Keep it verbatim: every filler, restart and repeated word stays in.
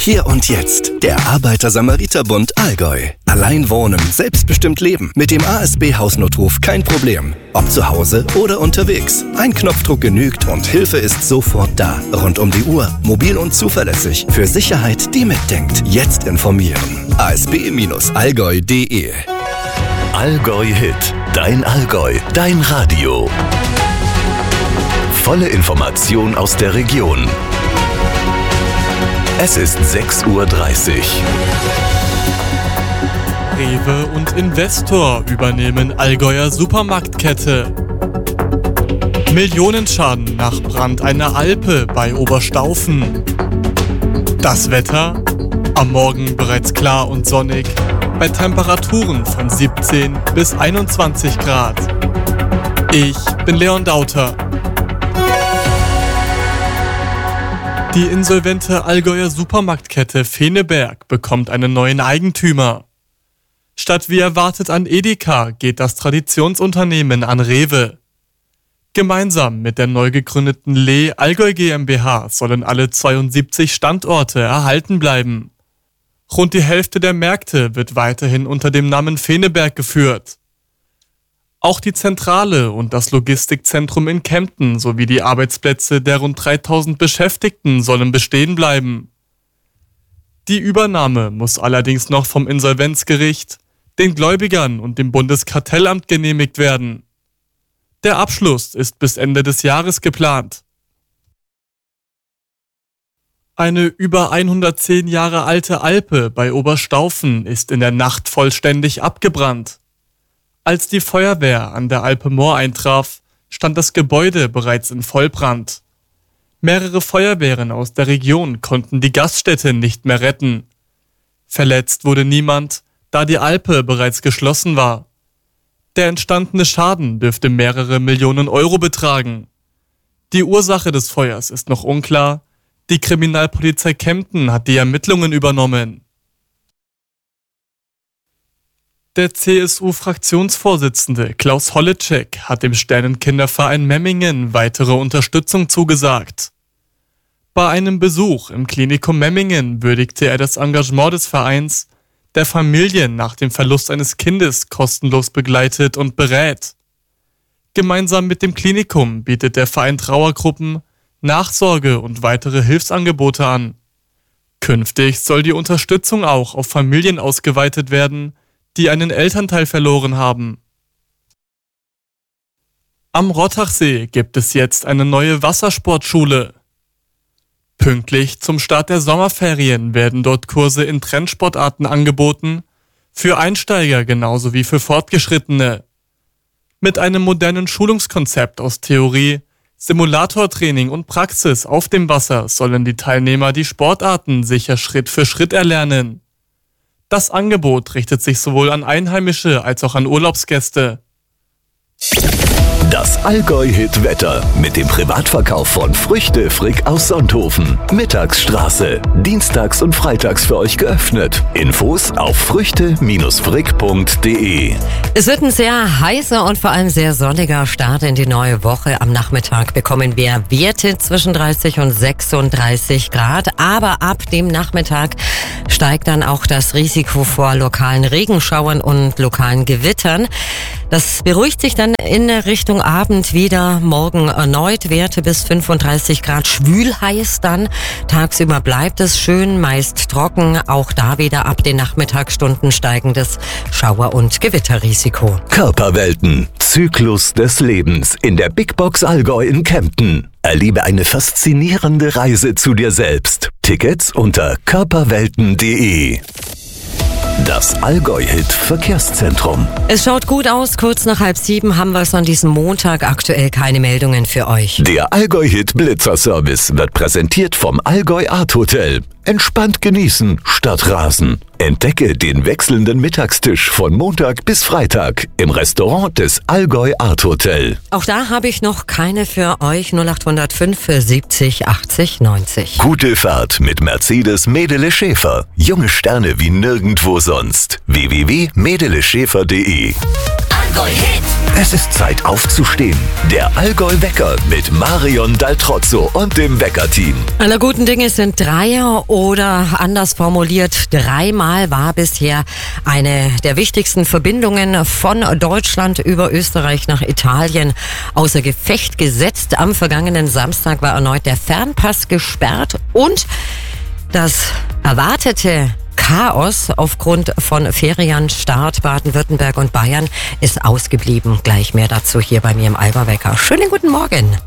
Hier und jetzt. Der Arbeiter-Samariter-Bund Allgäu. Allein wohnen, selbstbestimmt leben. Mit dem A S B-Hausnotruf kein Problem. Ob zu Hause oder unterwegs. Ein Knopfdruck genügt und Hilfe ist sofort da. Rund um die Uhr, mobil und zuverlässig. Für Sicherheit, die mitdenkt. Jetzt informieren. a s b Bindestrich allgäu punkt d e Allgäu Hit. Dein Allgäu. Dein Radio. Volle Information aus der Region. Es ist sechs Uhr dreißig. Rewe und Investor übernehmen Allgäuer Supermarktkette. Millionenschaden nach Brand einer Alpe bei Oberstaufen. Das Wetter? Am Morgen bereits klar und sonnig, bei Temperaturen von siebzehn bis einundzwanzig Grad. Ich bin Leon Dauter. Die insolvente Allgäuer Supermarktkette Feneberg bekommt einen neuen Eigentümer. Statt wie erwartet an Edeka geht das Traditionsunternehmen an Rewe. Gemeinsam mit der neu gegründeten Lee Allgäu GmbH sollen alle zweiundsiebzig Standorte erhalten bleiben. Rund die Hälfte der Märkte wird weiterhin unter dem Namen Feneberg geführt. Auch die Zentrale und das Logistikzentrum in Kempten sowie die Arbeitsplätze der rund dreitausend Beschäftigten sollen bestehen bleiben. Die Übernahme muss allerdings noch vom Insolvenzgericht, den Gläubigern und dem Bundeskartellamt genehmigt werden. Der Abschluss ist bis Ende des Jahres geplant. Eine über hundertzehn Jahre alte Alpe bei Oberstaufen ist in der Nacht vollständig abgebrannt. Als die Feuerwehr an der Alpe Moor eintraf, stand das Gebäude bereits in Vollbrand. Mehrere Feuerwehren aus der Region konnten die Gaststätte nicht mehr retten. Verletzt wurde niemand, da die Alpe bereits geschlossen war. Der entstandene Schaden dürfte mehrere Millionen Euro betragen. Die Ursache des Feuers ist noch unklar. Die Kriminalpolizei Kempten hat die Ermittlungen übernommen. Der C S U-Fraktionsvorsitzende Klaus Holleczek hat dem Sternenkinderverein Memmingen weitere Unterstützung zugesagt. Bei einem Besuch im Klinikum Memmingen würdigte er das Engagement des Vereins, der Familien nach dem Verlust eines Kindes kostenlos begleitet und berät. Gemeinsam mit dem Klinikum bietet der Verein Trauergruppen, Nachsorge und weitere Hilfsangebote an. Künftig soll die Unterstützung auch auf Familien ausgeweitet werden, die einen Elternteil verloren haben. Am Rottachsee gibt es jetzt eine neue Wassersportschule. Pünktlich zum Start der Sommerferien werden dort Kurse in Trendsportarten angeboten, für Einsteiger genauso wie für Fortgeschrittene. Mit einem modernen Schulungskonzept aus Theorie, Simulatortraining und Praxis auf dem Wasser sollen die Teilnehmer die Sportarten sicher Schritt für Schritt erlernen. Das Angebot richtet sich sowohl an Einheimische als auch an Urlaubsgäste. Das Allgäu-Hit-Wetter mit dem Privatverkauf von Früchte Frick aus Sonthofen. Mittagsstraße. Dienstags und freitags für euch geöffnet. Infos auf früchte frick punkt d e. Es wird ein sehr heißer und vor allem sehr sonniger Start in die neue Woche. Am Nachmittag bekommen wir Werte zwischen dreißig und sechsunddreißig Grad. Aber ab dem Nachmittag steigt dann auch das Risiko vor lokalen Regenschauern und lokalen Gewittern. Das beruhigt sich dann in Richtung Abend wieder. Morgen erneut Werte bis fünfunddreißig Grad, schwül heiß dann. Tagsüber bleibt es schön, meist trocken. Auch da wieder ab den Nachmittagsstunden steigendes Schauer- und Gewitterrisiko. Körperwelten. Zyklus des Lebens in der Big Box Allgäu in Kempten. Erlebe eine faszinierende Reise zu dir selbst. Tickets unter körperwelten punkt d e. Das Allgäu-Hit Verkehrszentrum. Es schaut gut aus. Kurz nach halb sieben haben wir es an diesem Montag. Aktuell keine Meldungen für euch. Der Allgäu-Hit Blitzerservice wird präsentiert vom Allgäu Art Hotel. Entspannt genießen statt rasen. Entdecke den wechselnden Mittagstisch von Montag bis Freitag im Restaurant des Allgäu Art Hotel. Auch da habe ich noch keine für euch. null acht null fünf siebzig achtzig neunzig. Gute Fahrt mit Mercedes Medele Schäfer. Junge Sterne wie nirgendwo sonst. w w w punkt medele schäfer punkt d e Allgäu-Hit. Es ist Zeit aufzustehen. Der Allgäu-Wecker mit Marion Daltrozzo und dem Wecker-Team. Aller guten Dinge sind drei oder anders formuliert, dreimal war bisher eine der wichtigsten Verbindungen von Deutschland über Österreich nach Italien außer Gefecht gesetzt. Am vergangenen Samstag war erneut der Fernpass gesperrt und das erwartete Chaos aufgrund von Ferienstart Baden-Württemberg und Bayern ist ausgeblieben. Gleich mehr dazu hier bei mir im Allgäu-Wecker. Schönen guten Morgen.